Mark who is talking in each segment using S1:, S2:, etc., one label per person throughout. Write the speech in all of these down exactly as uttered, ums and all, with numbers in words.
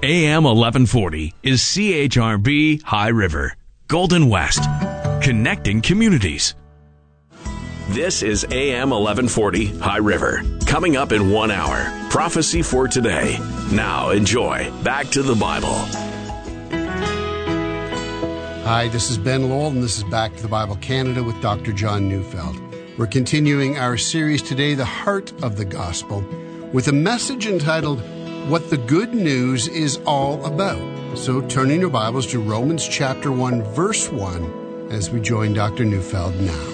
S1: A M eleven forty is C H R B High River, Golden West, connecting communities. This is A M eleven forty High River. Coming up in one hour, Prophecy for Today. Now enjoy Back to the Bible.
S2: Hi, this is Ben Lowell, and this is Back to the Bible Canada with Doctor John Neufeld. We're continuing our series today, The Heart of the Gospel, with a message entitled, What the Good News is All About. So turning your Bibles to Romans chapter one, verse one, as we join Doctor Neufeld now.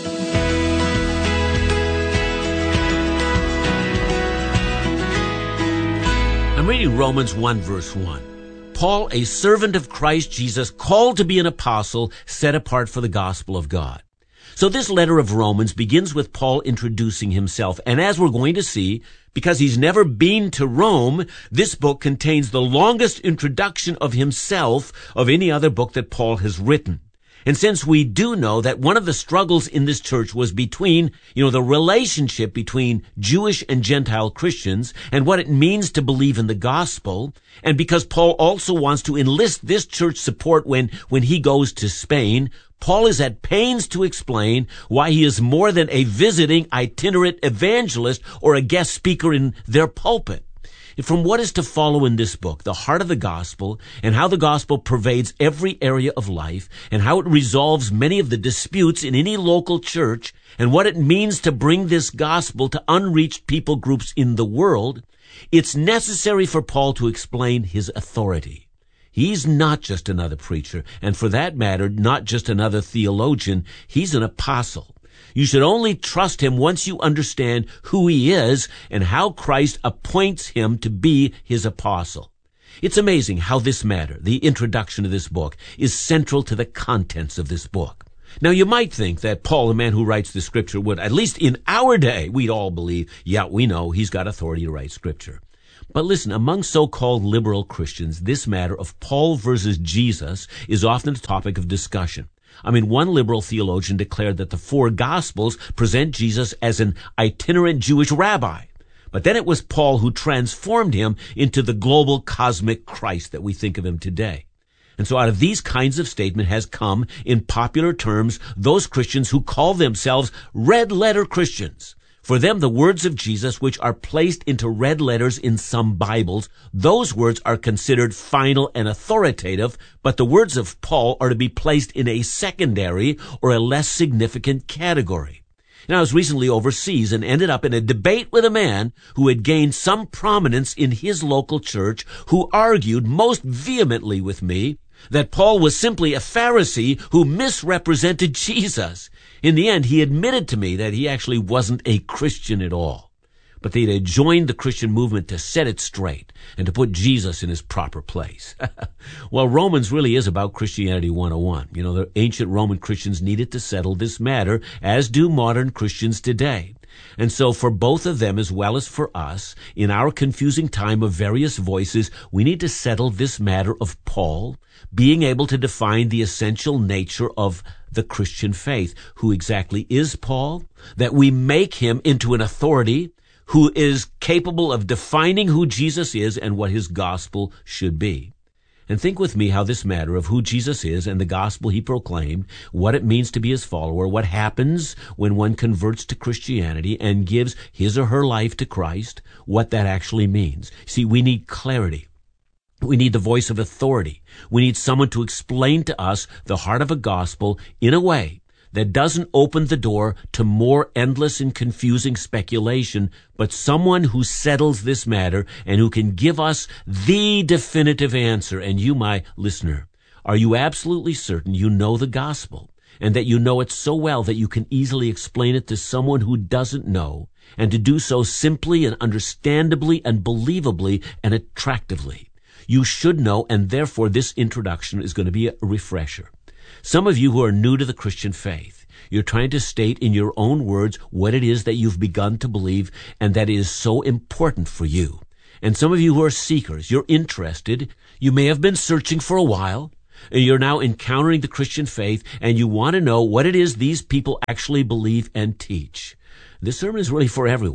S3: I'm reading Romans one, verse one. Paul, a servant of Christ Jesus, called to be an apostle, set apart for the gospel of God. So this letter of Romans begins with Paul introducing himself. And as we're going to see, because he's never been to Rome, this book contains the longest introduction of himself of any other book that Paul has written. And since we do know that one of the struggles in this church was between, you know, the relationship between Jewish and Gentile Christians and what it means to believe in the gospel, and because Paul also wants to enlist this church support when, when he goes to Spain, Paul is at pains to explain why he is more than a visiting itinerant evangelist or a guest speaker in their pulpit. From what is to follow in this book, the heart of the gospel, and how the gospel pervades every area of life, and how it resolves many of the disputes in any local church, and what it means to bring this gospel to unreached people groups in the world, it's necessary for Paul to explain his authority. He's not just another preacher, and for that matter, not just another theologian. He's an apostle. You should only trust him once you understand who he is and how Christ appoints him to be his apostle. It's amazing how this matter, the introduction of this book, is central to the contents of this book. Now, you might think that Paul, the man who writes the scripture, would, at least in our day, we'd all believe, yeah, we know he's got authority to write scripture. But listen, among so-called liberal Christians, this matter of Paul versus Jesus is often a topic of discussion. I mean, one liberal theologian declared that the four Gospels present Jesus as an itinerant Jewish rabbi. But then it was Paul who transformed him into the global cosmic Christ that we think of him today. And so out of these kinds of statements has come, in popular terms, those Christians who call themselves red-letter Christians. For them, the words of Jesus, which are placed into red letters in some Bibles, those words are considered final and authoritative, but the words of Paul are to be placed in a secondary or a less significant category. Now, I was recently overseas and ended up in a debate with a man who had gained some prominence in his local church, who argued most vehemently with me that Paul was simply a Pharisee who misrepresented Jesus. In the end, he admitted to me that he actually wasn't a Christian at all, but that he had joined the Christian movement to set it straight and to put Jesus in his proper place. Well, Romans really is about Christianity one oh one. You know, the ancient Roman Christians needed to settle this matter, as do modern Christians today. And so for both of them, as well as for us, in our confusing time of various voices, we need to settle this matter of Paul being able to define the essential nature of the Christian faith. Who exactly is Paul? That we make him into an authority who is capable of defining who Jesus is and what his gospel should be. And think with me how this matter of who Jesus is and the gospel he proclaimed, what it means to be his follower, what happens when one converts to Christianity and gives his or her life to Christ, what that actually means. See, we need clarity. We need the voice of authority. We need someone to explain to us the heart of a gospel in a way that doesn't open the door to more endless and confusing speculation, but someone who settles this matter and who can give us the definitive answer. And you, my listener, are you absolutely certain you know the gospel and that you know it so well that you can easily explain it to someone who doesn't know, and to do so simply and understandably and believably and attractively? You should know, and therefore this introduction is going to be a refresher. Some of you who are new to the Christian faith, you're trying to state in your own words what it is that you've begun to believe and that is so important for you. And some of you who are seekers, you're interested, you may have been searching for a while, and you're now encountering the Christian faith, and you want to know what it is these people actually believe and teach. This sermon is really for everyone.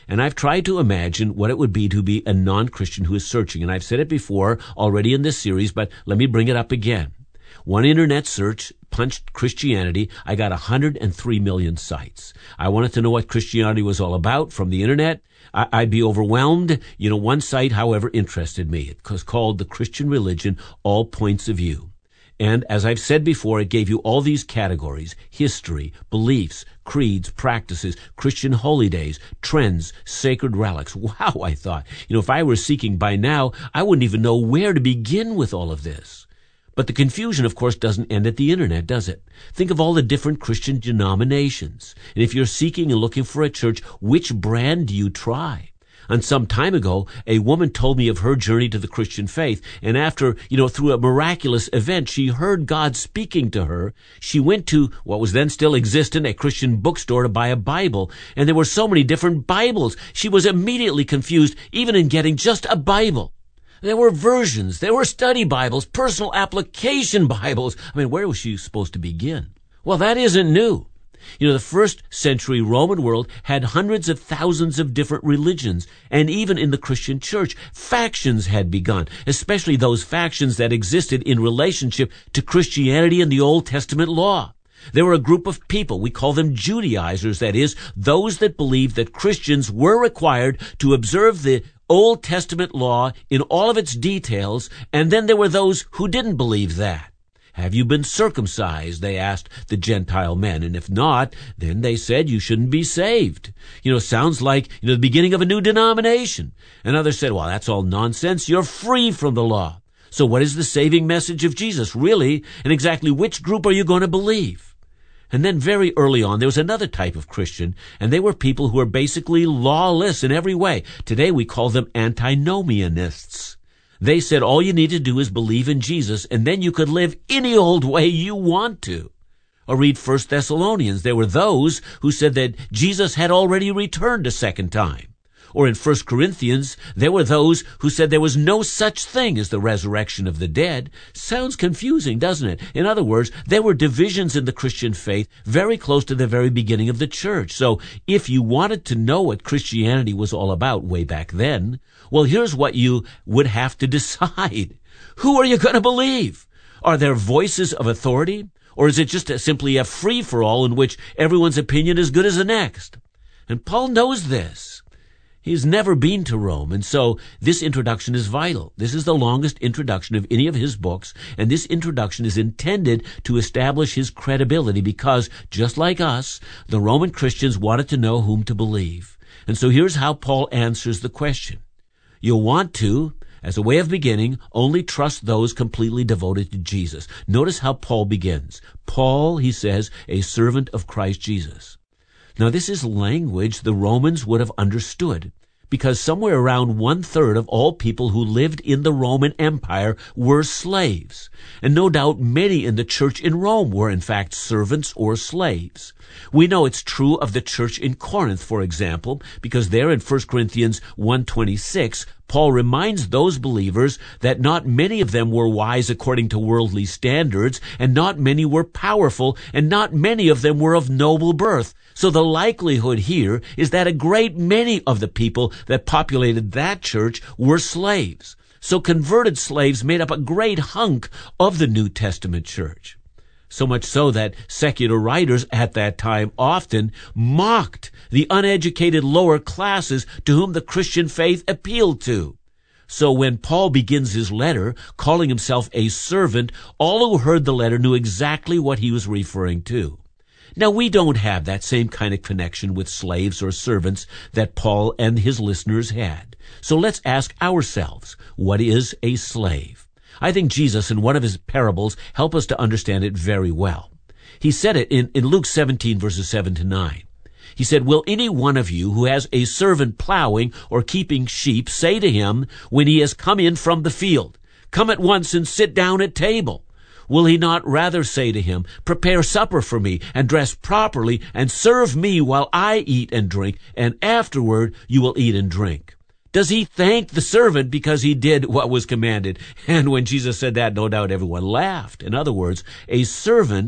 S3: And I've tried to imagine what it would be to be a non-Christian who is searching. And I've said it before already in this series, but let me bring it up again. One internet search punched Christianity. I got one hundred three million sites. I wanted to know what Christianity was all about from the internet. I, I'd be overwhelmed. You know, one site, however, interested me. It was called The Christian Religion, All Points of View. And as I've said before, it gave you all these categories: history, beliefs, creeds, practices, Christian holy days, trends, sacred relics. Wow, I thought. You know, if I were seeking by now, I wouldn't even know where to begin with all of this. But the confusion, of course, doesn't end at the internet, does it? Think of all the different Christian denominations. And if you're seeking and looking for a church, which brand do you try? And some time ago, a woman told me of her journey to the Christian faith. And after, you know, through a miraculous event, she heard God speaking to her. She went to what was then still existent, a Christian bookstore, to buy a Bible. And there were so many different Bibles. She was immediately confused, even in getting just a Bible. There were versions, there were study Bibles, personal application Bibles. I mean, where was she supposed to begin? Well, that isn't new. You know, the first century Roman world had hundreds of thousands of different religions, and even in the Christian church, factions had begun, especially those factions that existed in relationship to Christianity and the Old Testament law. There were a group of people, we call them Judaizers, that is, those that believed that Christians were required to observe the Old Testament law in all of its details, and then there were those who didn't believe that. Have you been circumcised? They asked the Gentile men, and if not, then they said you shouldn't be saved. You know, sounds like, you know, the beginning of a new denomination. And others said, well, that's all nonsense. You're free from the law. So what is the saving message of Jesus, really? And exactly which group are you going to believe? And then very early on, there was another type of Christian, and they were people who were basically lawless in every way. Today we call them antinomianists. They said all you need to do is believe in Jesus, and then you could live any old way you want to. Or read First Thessalonians. There were those who said that Jesus had already returned a second time. Or in First Corinthians, there were those who said there was no such thing as the resurrection of the dead. Sounds confusing, doesn't it? In other words, there were divisions in the Christian faith very close to the very beginning of the church. So if you wanted to know what Christianity was all about way back then, well, here's what you would have to decide. Who are you going to believe? Are there voices of authority? Or is it just a, simply a free-for-all in which everyone's opinion is good as the next? And Paul knows this. He's never been to Rome, and so this introduction is vital. This is the longest introduction of any of his books, and this introduction is intended to establish his credibility because, just like us, the Roman Christians wanted to know whom to believe. And so here's how Paul answers the question. You'll want to, as a way of beginning, only trust those completely devoted to Jesus. Notice how Paul begins. Paul, he says, a servant of Christ Jesus. Now, this is language the Romans would have understood, because somewhere around one-third of all people who lived in the Roman Empire were slaves. And no doubt many in the church in Rome were, in fact, servants or slaves. We know it's true of the church in Corinth, for example, because there in First Corinthians one twenty-six, Paul reminds those believers that not many of them were wise according to worldly standards, and not many were powerful, and not many of them were of noble birth. So the likelihood here is that a great many of the people that populated that church were slaves. So converted slaves made up a great hunk of the New Testament church. So much so that secular writers at that time often mocked the uneducated lower classes to whom the Christian faith appealed to. So when Paul begins his letter, calling himself a servant, all who heard the letter knew exactly what he was referring to. Now, we don't have that same kind of connection with slaves or servants that Paul and his listeners had. So let's ask ourselves, what is a slave? I think Jesus, in one of his parables, help us to understand it very well. He said it in, in Luke seventeen, verses seven to nine. He said, will any one of you who has a servant plowing or keeping sheep say to him when he has come in from the field, come at once and sit down at table? Will he not rather say to him, prepare supper for me, and dress properly, and serve me while I eat and drink, and afterward you will eat and drink? Does he thank the servant because he did what was commanded? And when Jesus said that, no doubt everyone laughed. In other words, a servant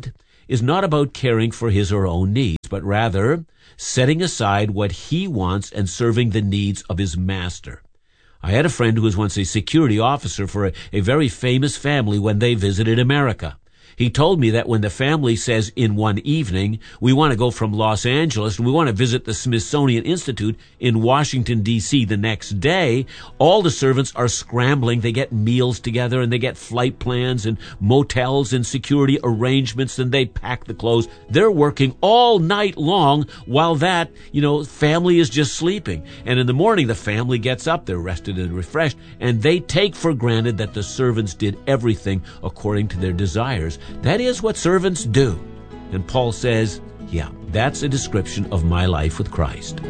S3: is not about caring for his or her own needs, but rather setting aside what he wants and serving the needs of his master. I had a friend who was once a security officer for a, a very famous family when they visited America. He told me that when the family says in one evening, we want to go from Los Angeles and we want to visit the Smithsonian Institute in Washington, D C the next day, all the servants are scrambling. They get meals together and they get flight plans and motels and security arrangements and they pack the clothes. They're working all night long while that, you know, family is just sleeping. And in the morning, the family gets up, they're rested and refreshed, and they take for granted that the servants did everything according to their desires. That is what servants do. And Paul says, yeah, that's a description of my life with Christ.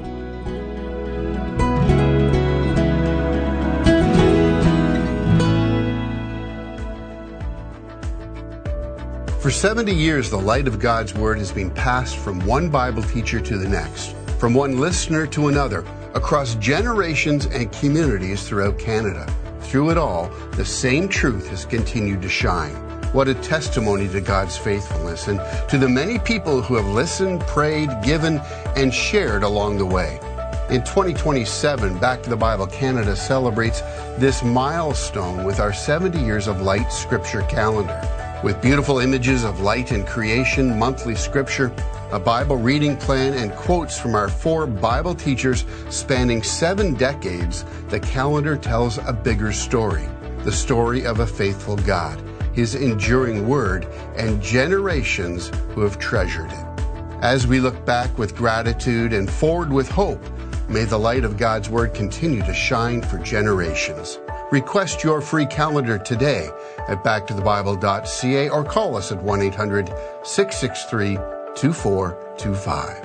S2: For seventy years, the light of God's Word has been passed from one Bible teacher to the next, from one listener to another, across generations and communities throughout Canada. Through it all, the same truth has continued to shine. What a testimony to God's faithfulness and to the many people who have listened, prayed, given, and shared along the way. In twenty twenty-seven, Back to the Bible Canada celebrates this milestone with our seventy Years of Light Scripture calendar. With beautiful images of light and creation, monthly scripture, a Bible reading plan, and quotes from our four Bible teachers spanning seven decades, the calendar tells a bigger story, the story of a faithful God, His enduring word, and generations who have treasured it. As we look back with gratitude and forward with hope, may the light of God's word continue to shine for generations. Request your free calendar today at back to the bible dot c a or call us at one eight hundred, six six three, two four two five.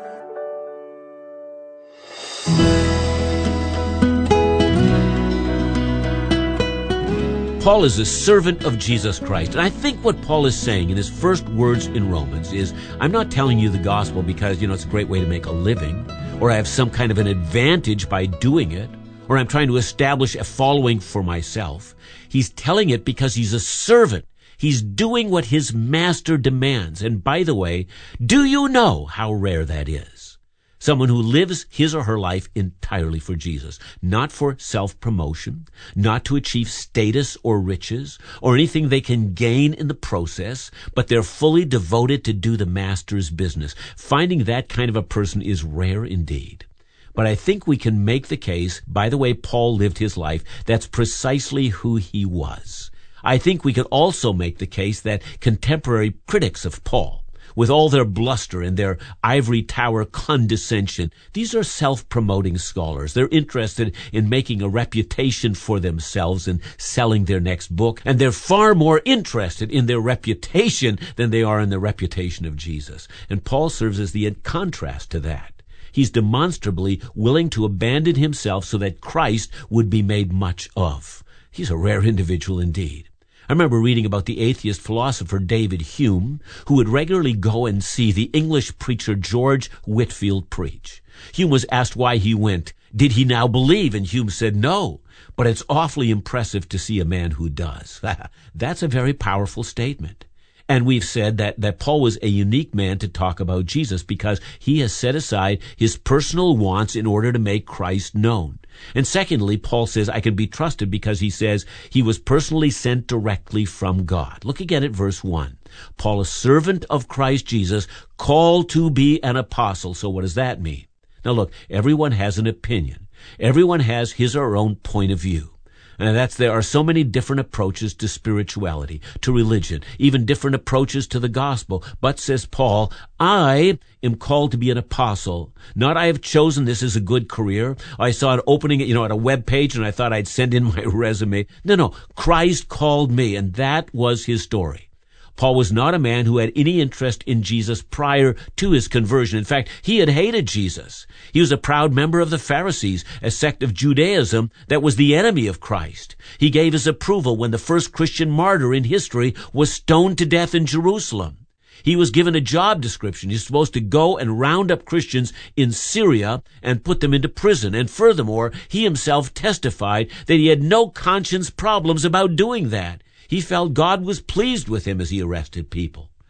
S3: Paul is a servant of Jesus Christ. And I think what Paul is saying in his first words in Romans is, I'm not telling you the gospel because, you know, it's a great way to make a living, or I have some kind of an advantage by doing it, or I'm trying to establish a following for myself. He's telling it because he's a servant. He's doing what his master demands. And by the way, do you know how rare that is? Someone who lives his or her life entirely for Jesus, not for self-promotion, not to achieve status or riches, or anything they can gain in the process, but they're fully devoted to do the master's business. Finding that kind of a person is rare indeed. But I think we can make the case, by the way Paul lived his life, that's precisely who he was. I think we could also make the case that contemporary critics of Paul, with all their bluster and their ivory tower condescension, these are self-promoting scholars. They're interested in making a reputation for themselves and selling their next book, and they're far more interested in their reputation than they are in the reputation of Jesus. And Paul serves as the contrast to that. He's demonstrably willing to abandon himself so that Christ would be made much of. He's a rare individual indeed. I remember reading about the atheist philosopher David Hume, who would regularly go and see the English preacher George Whitefield preach. Hume was asked why he went. Did he now believe? And Hume said no, but it's awfully impressive to see a man who does. That's a very powerful statement. And we've said that, that Paul was a unique man to talk about Jesus because he has set aside his personal wants in order to make Christ known. And secondly, Paul says, I can be trusted because he says he was personally sent directly from God. Look again at verse one. Paul, a servant of Christ Jesus, called to be an apostle. So what does that mean? Now look, everyone has an opinion. Everyone has his or her own point of view. And that's, there are so many different approaches to spirituality, to religion, even different approaches to the gospel. But, says Paul, I am called to be an apostle. Not I have chosen this as a good career. I saw an opening, you know, at a web page and I thought I'd send in my resume. No, no, Christ called me, and that was his story. Paul was not a man who had any interest in Jesus prior to his conversion. In fact, he had hated Jesus. He was a proud member of the Pharisees, a sect of Judaism that was the enemy of Christ. He gave his approval when the first Christian martyr in history was stoned to death in Jerusalem. He was given a job description. He's supposed to go and round up Christians in Syria and put them into prison. And furthermore, he himself testified that he had no conscience problems about doing that. He felt God was pleased with him as he arrested people.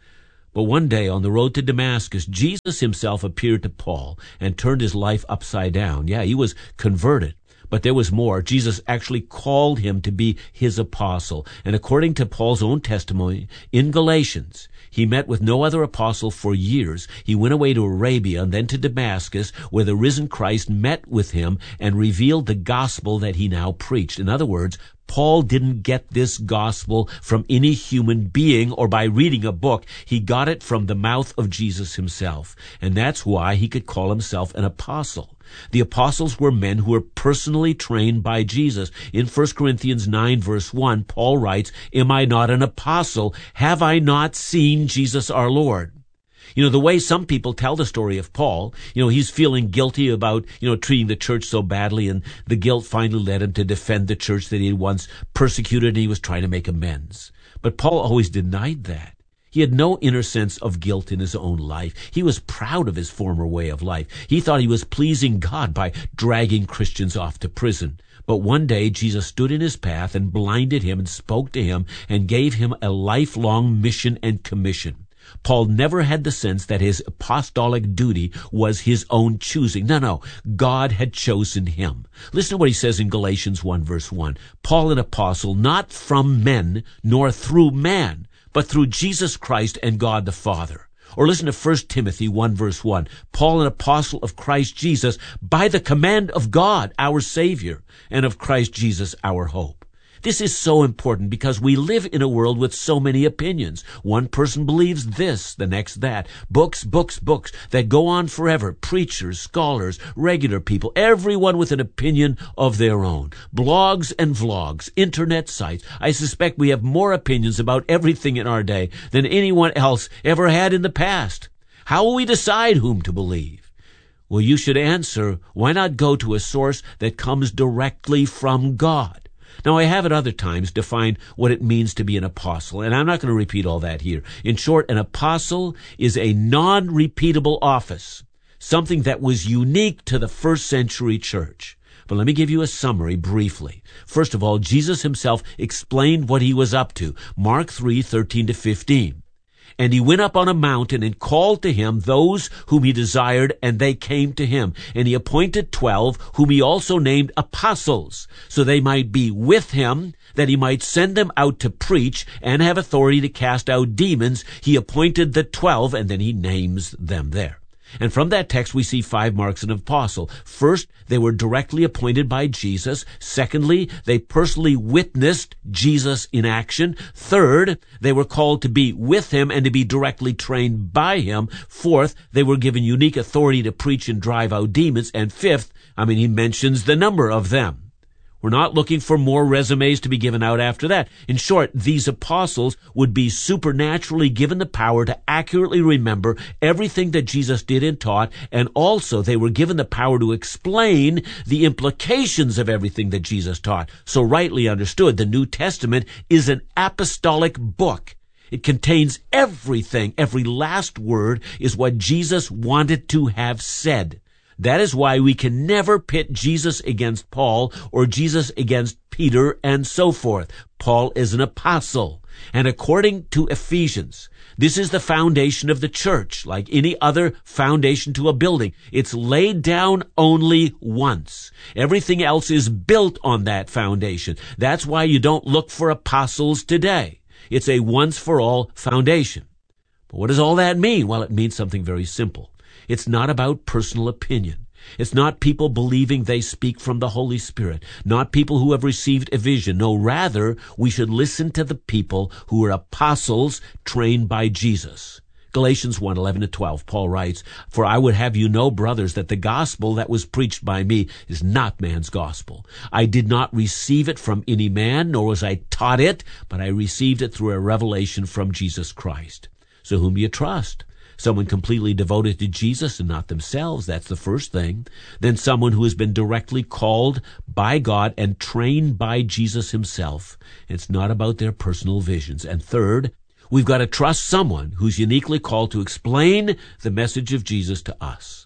S3: But one day on the road to Damascus, Jesus himself appeared to Paul and turned his life upside down. Yeah, he was converted. But there was more. Jesus actually called him to be his apostle. And according to Paul's own testimony in Galatians, he met with no other apostle for years. He went away to Arabia and then to Damascus, where the risen Christ met with him and revealed the gospel that he now preached. In other words, Paul didn't get this gospel from any human being or by reading a book. He got it from the mouth of Jesus himself. And that's why he could call himself an apostle. The apostles were men who were personally trained by Jesus. In First Corinthians nine, verse one, Paul writes, "Am I not an apostle? Have I not seen Jesus our Lord?" You know, the way some people tell the story of Paul, you know, he's feeling guilty about, you know, treating the church so badly, and the guilt finally led him to defend the church that he had once persecuted, and he was trying to make amends. But Paul always denied that. He had no inner sense of guilt in his own life. He was proud of his former way of life. He thought he was pleasing God by dragging Christians off to prison. But one day Jesus stood in his path and blinded him and spoke to him and gave him a lifelong mission and commission. Paul never had the sense that his apostolic duty was his own choosing. No, no, God had chosen him. Listen to what he says in Galatians one, verse one. Paul, an apostle, not from men nor through man, but through Jesus Christ and God the Father. Or listen to First Timothy one, verse one. Paul, an apostle of Christ Jesus, by the command of God, our Savior, and of Christ Jesus, our hope. This is so important because we live in a world with so many opinions. One person believes this, the next that. Books, books, books that go on forever. Preachers, scholars, regular people, everyone with an opinion of their own. Blogs and vlogs, internet sites. I suspect we have more opinions about everything in our day than anyone else ever had in the past. How will we decide whom to believe? Well, you should answer, why not go to a source that comes directly from God? Now, I have at other times defined what it means to be an apostle, and I'm not going to repeat all that here. In short, an apostle is a non-repeatable office, something that was unique to the first century church. But let me give you a summary briefly. First of all, Jesus himself explained what he was up to. Mark three, thirteen to fifteen. And he went up on a mountain and called to him those whom he desired, and they came to him. And he appointed twelve, whom he also named apostles, so they might be with him, that he might send them out to preach and have authority to cast out demons. He appointed the twelve, and then he names them there. And from that text, we see five marks of an apostle. First, they were directly appointed by Jesus. Secondly, they personally witnessed Jesus in action. Third, they were called to be with him and to be directly trained by him. Fourth, they were given unique authority to preach and drive out demons. And fifth, I mean, he mentions the number of them. We're not looking for more resumes to be given out after that. In short, these apostles would be supernaturally given the power to accurately remember everything that Jesus did and taught, and also they were given the power to explain the implications of everything that Jesus taught. So rightly understood, the New Testament is an apostolic book. It contains everything. Every last word is what Jesus wanted to have said. That is why we can never pit Jesus against Paul or Jesus against Peter and so forth. Paul is an apostle. And according to Ephesians, this is the foundation of the church, like any other foundation to a building. It's laid down only once. Everything else is built on that foundation. That's why you don't look for apostles today. It's a once-for-all foundation. But what does all that mean? Well, it means something very simple. It's not about personal opinion. It's not people believing they speak from the Holy Spirit, not people who have received a vision. No, rather, we should listen to the people who are apostles trained by Jesus. Galatians one, eleven to twelve, Paul writes, "For I would have you know, brothers, that the gospel that was preached by me is not man's gospel. I did not receive it from any man, nor was I taught it, but I received it through a revelation from Jesus Christ." So whom do you trust? Someone completely devoted to Jesus and not themselves. That's the first thing. Then someone who has been directly called by God and trained by Jesus himself. It's not about their personal visions. And third, we've got to trust someone who's uniquely called to explain the message of Jesus to us.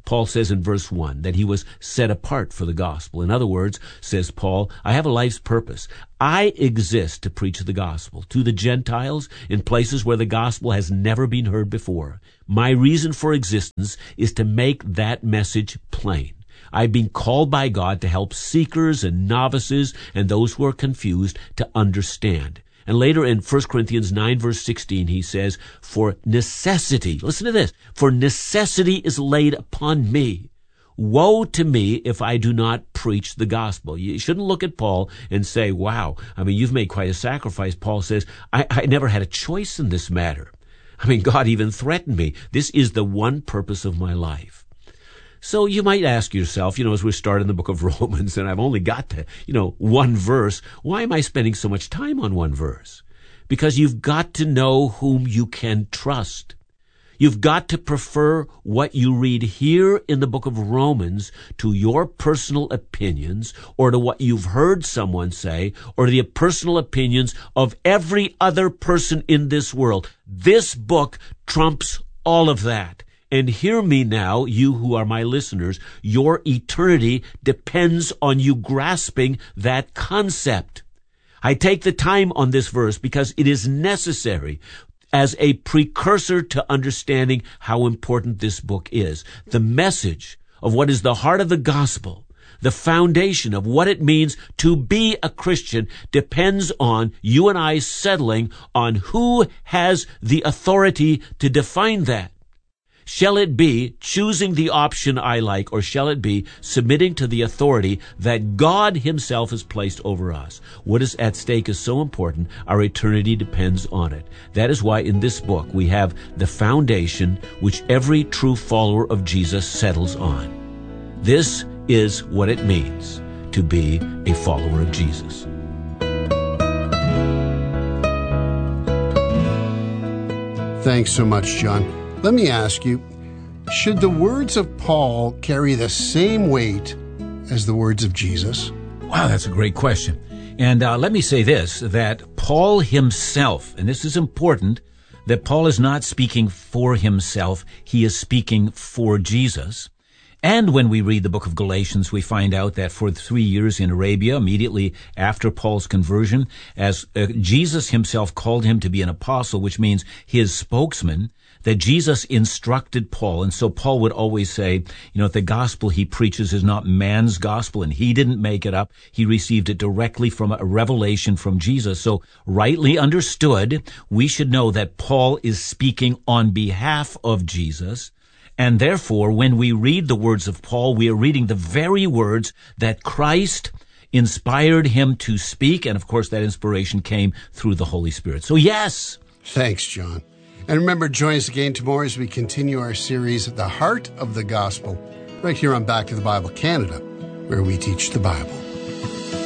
S3: Paul says in verse one that he was set apart for the gospel. In other words, says Paul, I have a life's purpose. I exist to preach the gospel to the Gentiles in places where the gospel has never been heard before. My reason for existence is to make that message plain. I've been called by God to help seekers and novices and those who are confused to understand. And later in First Corinthians nine, verse sixteen, he says, for necessity, listen to this, for necessity is laid upon me. Woe to me if I do not preach the gospel. You shouldn't look at Paul and say, wow, I mean, you've made quite a sacrifice. Paul says, I, I never had a choice in this matter. I mean, God even threatened me. This is the one purpose of my life. So you might ask yourself, you know, as we start in the book of Romans, and I've only got to, you know, one verse, why am I spending so much time on one verse? Because you've got to know whom you can trust. You've got to prefer what you read here in the book of Romans to your personal opinions or to what you've heard someone say or to the personal opinions of every other person in this world. This book trumps all of that. And hear me now, you who are my listeners, your eternity depends on you grasping that concept. I take the time on this verse because it is necessary as a precursor to understanding how important this book is. The message of what is the heart of the gospel, the foundation of what it means to be a Christian, depends on you and I settling on who has the authority to define that. Shall it be choosing the option I like, or shall it be submitting to the authority that God himself has placed over us? What is at stake is so important. Our eternity depends on it. That is why in this book we have the foundation which every true follower of Jesus settles on. This is what it means to be a follower of Jesus.
S2: Thanks so much, John. Let me ask you, should the words of Paul carry the same weight as the words of Jesus?
S4: Wow, that's a great question. And uh, let me say this, that Paul himself, and this is important, that Paul is not speaking for himself, he is speaking for Jesus. And when we read the book of Galatians, we find out that for three years in Arabia, immediately after Paul's conversion, as uh, Jesus himself called him to be an apostle, which means his spokesman, that Jesus instructed Paul. And so Paul would always say, you know, the gospel he preaches is not man's gospel, and he didn't make it up. He received it directly from a revelation from Jesus. So rightly understood, we should know that Paul is speaking on behalf of Jesus. And therefore, when we read the words of Paul, we are reading the very words that Christ inspired him to speak. And of course, that inspiration came through the Holy Spirit. So yes.
S2: Thanks, John. And remember, join us again tomorrow as we continue our series, The Heart of the Gospel, right here on Back to the Bible Canada, where we teach the Bible.